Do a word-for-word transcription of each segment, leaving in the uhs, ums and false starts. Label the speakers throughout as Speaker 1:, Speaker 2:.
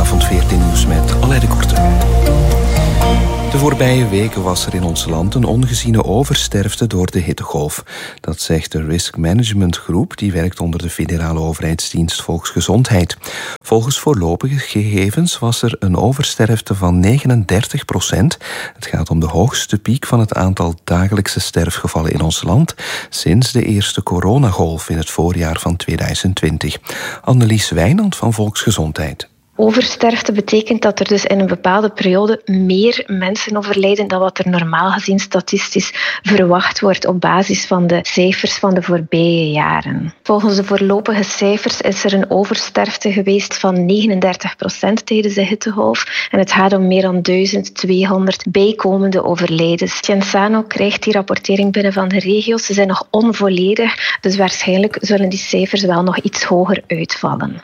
Speaker 1: Goedenavond, veertien Nieuws met Alain de Korte. De voorbije weken was er in ons land een ongeziene oversterfte door de hittegolf. Dat zegt de Risk Management Groep, die werkt onder de federale overheidsdienst Volksgezondheid. Volgens voorlopige gegevens was er een oversterfte van negenendertig procent. Het gaat om de hoogste piek van het aantal dagelijkse sterfgevallen in ons land sinds de eerste coronagolf in het voorjaar van tweeduizend twintig. Annelies Wijnand van Volksgezondheid.
Speaker 2: Oversterfte betekent dat er dus in een bepaalde periode meer mensen overlijden dan wat er normaal gezien statistisch verwacht wordt op basis van de cijfers van de voorbije jaren. Volgens de voorlopige cijfers is er een oversterfte geweest van negenendertig procent tijdens de hittegolf en het gaat om meer dan duizend tweehonderd bijkomende overlijdens. Genzano krijgt die rapportering binnen van de regio's. Ze zijn nog onvolledig, dus waarschijnlijk zullen die cijfers wel nog iets hoger uitvallen.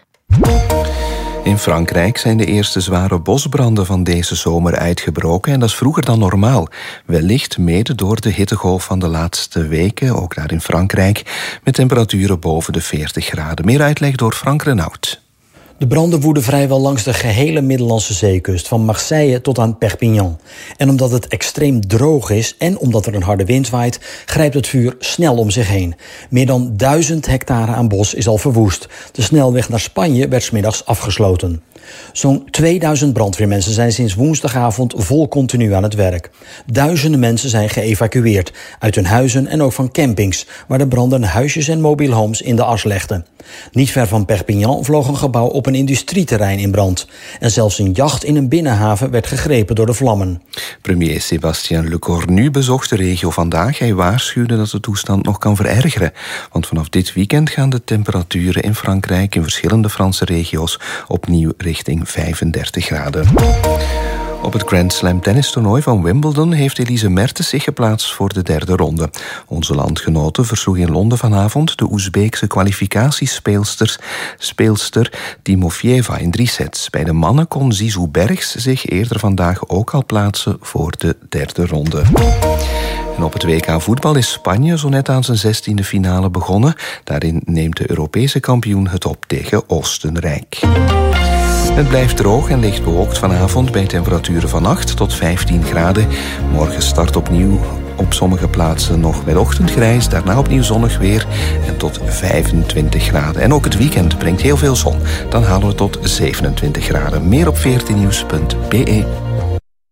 Speaker 1: In Frankrijk zijn de eerste zware bosbranden van deze zomer uitgebroken en dat is vroeger dan normaal. Wellicht mede door de hittegolf van de laatste weken, ook daar in Frankrijk, met temperaturen boven de veertig graden. Meer uitleg door Frank Renaud.
Speaker 3: De branden woeden vrijwel langs de gehele Middellandse zeekust, van Marseille tot aan Perpignan. En omdat het extreem droog is en omdat er een harde wind waait, grijpt het vuur snel om zich heen. Meer dan duizend hectare aan bos is al verwoest. De snelweg naar Spanje werd 's middags afgesloten. Zo'n tweeduizend brandweermensen zijn sinds woensdagavond vol continu aan het werk. Duizenden mensen zijn geëvacueerd uit hun huizen en ook van campings, waar de branden huisjes en mobile homes in de as legden. Niet ver van Perpignan vloog een gebouw op een industrieterrein in brand. En zelfs een jacht in een binnenhaven werd gegrepen door de vlammen.
Speaker 1: Premier Sébastien Lecornu bezocht de regio vandaag. Hij waarschuwde dat de toestand nog kan verergeren. Want vanaf dit weekend gaan de temperaturen in Frankrijk in verschillende Franse regio's opnieuw richting vijfendertig graden. Op het Grand Slam tennistoernooi van Wimbledon heeft Elise Mertens zich geplaatst voor de derde ronde. Onze landgenote versloeg in Londen vanavond de Oezbeekse kwalificatiespeelster speelster Timofeeva in drie sets. Bij de mannen kon Zizou Bergs zich eerder vandaag ook al plaatsen voor de derde ronde. En op het W K voetbal is Spanje zo net aan zijn zestiende finale begonnen. Daarin neemt de Europese kampioen het op tegen Oostenrijk. Het blijft droog en licht bewolkt vanavond bij temperaturen van acht tot vijftien graden. Morgen start opnieuw op sommige plaatsen nog met ochtendgrijs, daarna opnieuw zonnig weer en tot vijfentwintig graden. En ook het weekend brengt heel veel zon. Dan halen we tot zevenentwintig graden. Meer op veertien nieuws punt b e.